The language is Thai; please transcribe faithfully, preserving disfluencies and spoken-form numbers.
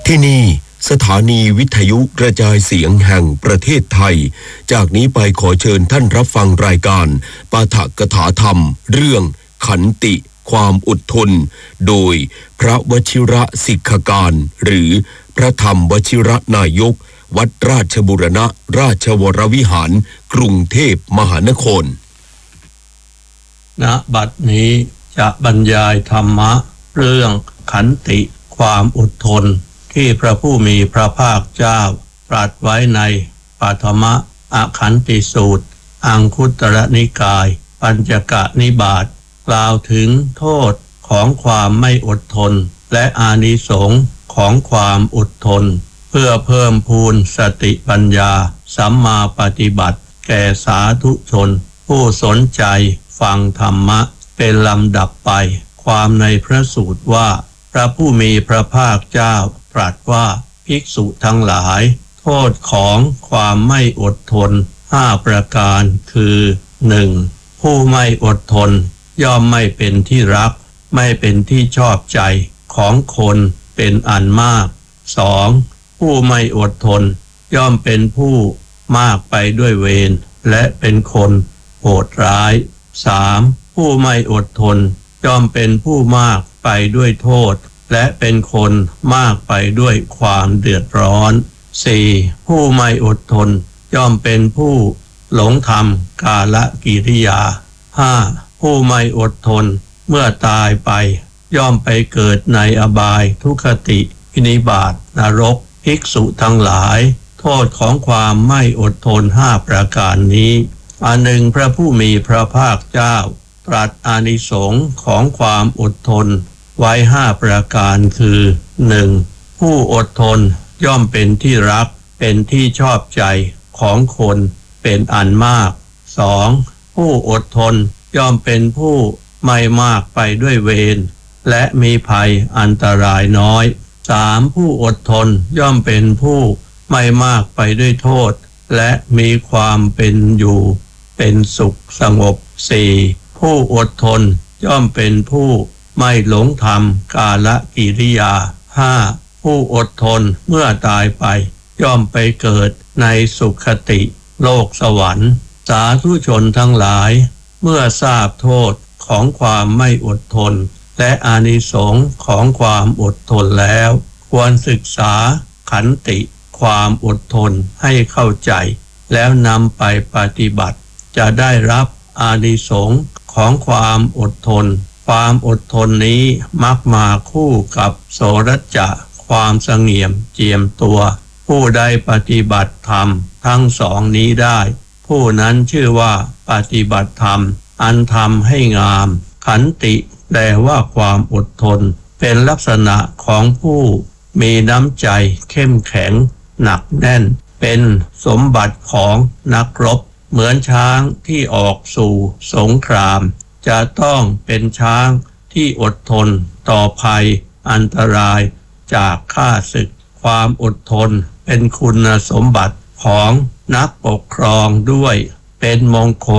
ที่นี่สถานีวิทยุกระจายเสียงแห่งประเทศไทยจากนี้ไปขอเชิญท่านรับฟังรายการปาฐกถาธรรมเรื่องขันติความอดทนโดยพระวชิระสิกขการหรือพระธรรมวชิระนายกวัดราชบูรณะราชวรวิหารกรุงเทพมหานครณบัดนี้จะบรรยายธรรมะเรื่องขันติความอดทนที่พระผู้มีพระภาคเจ้าตรัสไว้ในปฐมอขันติสูตรอังคุตรนิกายปัญจกนิบาตกล่าวถึงโทษของความไม่อดทนและอานิสงส์ของความอดทนเพื่อเพิ่มพูนสติปัญญาสัมมาปฏิบัติแก่สาธุชนผู้สนใจฟังธรรมะเป็นลำดับไปความในพระสูตรว่าพระผู้มีพระภาคเจ้าตรัสว่าภิกษุทั้งหลายโทษของความไม่อดทนห้าประการคือ หนึ่ง. ผู้ไม่อดทนย่อมไม่เป็นที่รักไม่เป็นที่ชอบใจของคนเป็นอันมาก สอง. ผู้ไม่อดทนย่อมเป็นผู้มากไปด้วยเวรและเป็นคนโหดร้าย สาม. ผู้ไม่อดทนย่อมเป็นผู้มากไปด้วยโทษและเป็นคนมากไปด้วยความเดือดร้อน สี่. ผู้ไม่อดทนย่อมเป็นผู้หลงทำกาลกิริยา ห้า. ผู้ไม่อดทนเมื่อตายไปย่อมไปเกิดในอบายทุกขติวินิบาตนรกภิกษุทั้งหลายโทษของความไม่อดทนห้าประการนี้อันหนึ่งพระผู้มีพระภาคเจ้าตรัสอานิสงส์ของความอดทนไว้ห้าประการคือ หนึ่ง. ผู้อดทนย่อมเป็นที่รักเป็นที่ชอบใจของคนเป็นอันมาก สอง. ผู้อดทนย่อมเป็นผู้ไม่มากไปด้วยเวรและมีภัยอันตรายน้อย สาม. ผู้อดทนย่อมเป็นผู้ไม่มากไปด้วยโทษและมีความเป็นอยู่เป็นสุขสงบ สี่. ผู้อดทนย่อมเป็นผู้ไม่หลงทำกาลกิริยา ห้า. ผู้อดทนเมื่อตายไปย่อมไปเกิดในสุขติโลกสวรรค์สาธุชนทั้งหลายเมื่อทราบโทษของความไม่อดทนและอานิสงส์ของความอดทนแล้วควรศึกษาขันติความอดทนให้เข้าใจแล้วนำไปปฏิบัติจะได้รับอานิสงส์ของความอดทนความอดทนนี้มักมาคู่กับโสรัจจะความเสงี่ยมเจียมตัวผู้ใดปฏิบัติธรรมทั้งสองนี้ได้ผู้นั้นชื่อว่าปฏิบัติธรรมอันทำให้งามขันติแปลว่าความอดทนเป็นลักษณะของผู้มีน้ำใจเข้มแข็งหนักแน่นเป็นสมบัติของนักรบเหมือนช้างที่ออกสู่สงครามจะต้องเป็นช้างที่อดทนต่อภัยอันตรายจากข้าศึกความอดทนเป็นคุณสมบัติของนักปกครองด้วยเป็นมงคล